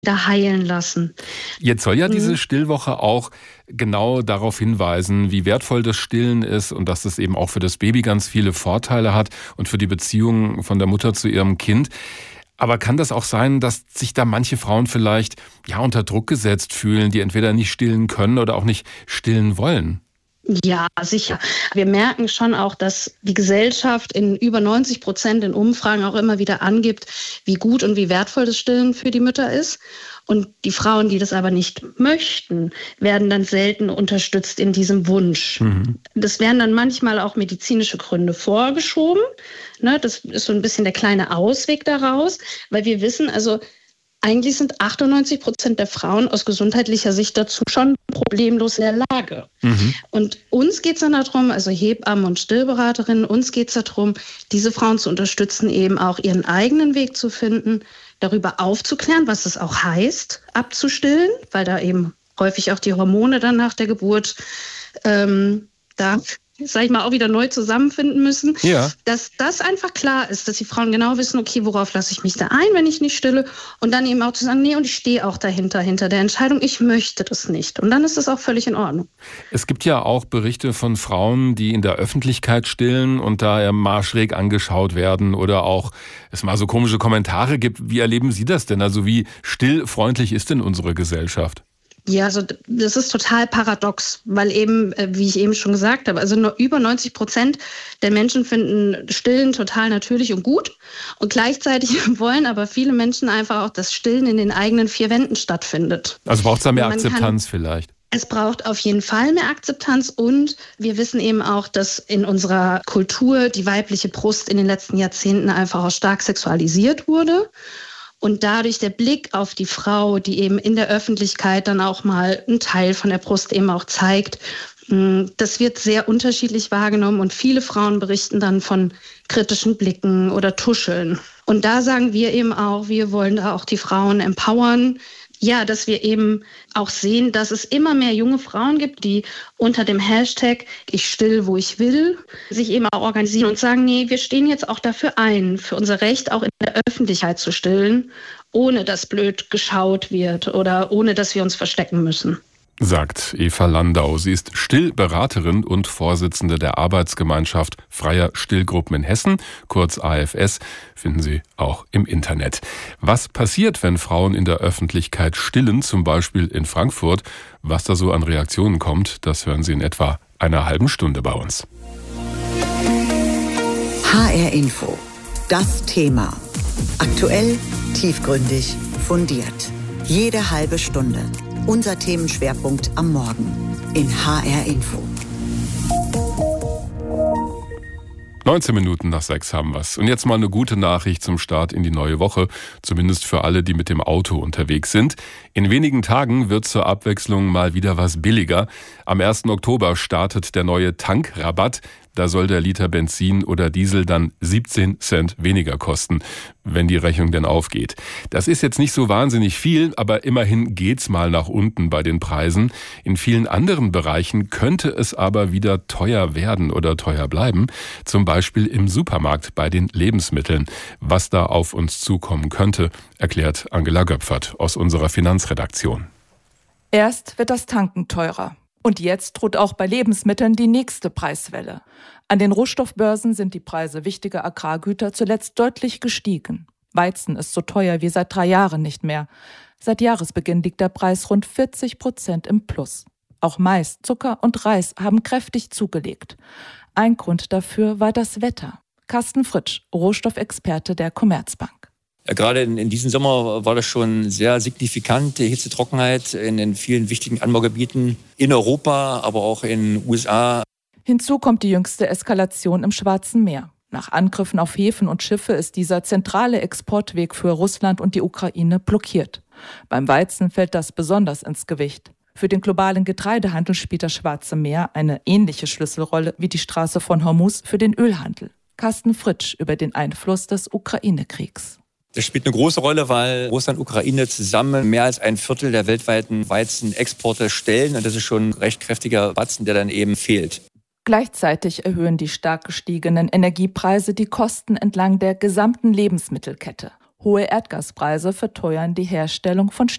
da heilen lassen. Jetzt soll ja diese Stillwoche auch genau darauf hinweisen, wie wertvoll das Stillen ist und dass es eben auch für das Baby ganz viele Vorteile hat und für die Beziehung von der Mutter zu ihrem Kind. Aber kann das auch sein, dass sich da manche Frauen vielleicht unter Druck gesetzt fühlen, die entweder nicht stillen können oder auch nicht stillen wollen? Ja, sicher. Wir merken schon auch, dass die Gesellschaft in über 90% in Umfragen auch immer wieder angibt, wie gut und wie wertvoll das Stillen für die Mütter ist. Und die Frauen, die das aber nicht möchten, werden dann selten unterstützt in diesem Wunsch. Das werden dann manchmal auch medizinische Gründe vorgeschoben. Ne, das ist so ein bisschen der kleine Ausweg daraus, weil wir wissen, also eigentlich sind 98% der Frauen aus gesundheitlicher Sicht dazu schon problemlos in der Lage. Und uns geht es dann darum, also Hebammen und Stillberaterinnen, uns geht es darum, diese Frauen zu unterstützen, eben auch ihren eigenen Weg zu finden, darüber aufzuklären, was es auch heißt, abzustillen, weil da eben häufig auch die Hormone dann nach der Geburt sag ich mal, auch wieder neu zusammenfinden müssen, dass das einfach klar ist, dass die Frauen genau wissen, okay, worauf lasse ich mich da ein, wenn ich nicht stille, und dann eben auch zu sagen, nee, und ich stehe auch hinter der Entscheidung, ich möchte das nicht. Und dann ist das auch völlig in Ordnung. Es gibt ja auch Berichte von Frauen, die in der Öffentlichkeit stillen und da mal schräg angeschaut werden oder auch es mal so komische Kommentare gibt. Wie erleben Sie das denn? Also wie stillfreundlich ist denn unsere Gesellschaft? Ja, also das ist total paradox, weil eben, wie ich eben schon gesagt habe, also nur über 90% der Menschen finden Stillen total natürlich und gut. Und gleichzeitig wollen aber viele Menschen einfach auch, dass Stillen in den eigenen vier Wänden stattfindet. Also braucht es da mehr Akzeptanz vielleicht? Es braucht auf jeden Fall mehr Akzeptanz, und wir wissen eben auch, dass in unserer Kultur die weibliche Brust in den letzten Jahrzehnten einfach auch stark sexualisiert wurde. Und dadurch der Blick auf die Frau, die eben in der Öffentlichkeit dann auch mal einen Teil von der Brust eben auch zeigt, das wird sehr unterschiedlich wahrgenommen, und viele Frauen berichten dann von kritischen Blicken oder Tuscheln. Und da sagen wir eben auch, wir wollen da auch die Frauen empowern, ja, dass wir eben auch sehen, dass es immer mehr junge Frauen gibt, die unter dem Hashtag "Ich still, wo ich will" sich eben auch organisieren und sagen, nee, wir stehen jetzt auch dafür ein, für unser Recht auch in der Öffentlichkeit zu stillen, ohne dass blöd geschaut wird oder ohne dass wir uns verstecken müssen. Sagt Eva Landau. Sie ist Stillberaterin und Vorsitzende der Arbeitsgemeinschaft Freier Stillgruppen in Hessen, kurz AFS, finden Sie auch im Internet. Was passiert, wenn Frauen in der Öffentlichkeit stillen, zum Beispiel in Frankfurt? Was da so an Reaktionen kommt, das hören Sie in etwa einer halben Stunde bei uns. HR Info. Das Thema. Aktuell, tiefgründig, fundiert. Jede halbe Stunde. Unser Themenschwerpunkt am Morgen in HR Info. 19 Minuten nach 6 haben wir's. Und jetzt mal eine gute Nachricht zum Start in die neue Woche, zumindest für alle, die mit dem Auto unterwegs sind. In wenigen Tagen wird zur Abwechslung mal wieder was billiger. Am 1. Oktober startet der neue Tankrabatt. Da soll der Liter Benzin oder Diesel dann 17 Cent weniger kosten, wenn die Rechnung denn aufgeht. Das ist jetzt nicht so wahnsinnig viel, aber immerhin geht's mal nach unten bei den Preisen. In vielen anderen Bereichen könnte es aber wieder teuer werden oder teuer bleiben. Zum Beispiel im Supermarkt bei den Lebensmitteln. Was da auf uns zukommen könnte, erklärt Angela Göpfert aus unserer Finanzredaktion. Erst wird das Tanken teurer. Und jetzt droht auch bei Lebensmitteln die nächste Preiswelle. An den Rohstoffbörsen sind die Preise wichtiger Agrargüter zuletzt deutlich gestiegen. Weizen ist so teuer wie seit 3 Jahren nicht mehr. Seit Jahresbeginn liegt der Preis rund 40% im Plus. Auch Mais, Zucker und Reis haben kräftig zugelegt. Ein Grund dafür war das Wetter. Carsten Fritsch, Rohstoffexperte der Commerzbank. Ja, gerade in diesem Sommer war das schon sehr signifikant, die Hitzetrockenheit in den vielen wichtigen Anbaugebieten in Europa, aber auch in den USA. Hinzu kommt die jüngste Eskalation im Schwarzen Meer. Nach Angriffen auf Häfen und Schiffe ist dieser zentrale Exportweg für Russland und die Ukraine blockiert. Beim Weizen fällt das besonders ins Gewicht. Für den globalen Getreidehandel spielt das Schwarze Meer eine ähnliche Schlüsselrolle wie die Straße von Hormuz für den Ölhandel. Carsten Fritsch über den Einfluss des Ukraine-Kriegs. Das spielt eine große Rolle, weil Russland und Ukraine zusammen mehr als 1/4 der weltweiten Weizenexporte stellen. Und das ist schon ein recht kräftiger Batzen, der dann eben fehlt. Gleichzeitig erhöhen die stark gestiegenen Energiepreise die Kosten entlang der gesamten Lebensmittelkette. Hohe Erdgaspreise verteuern die Herstellung von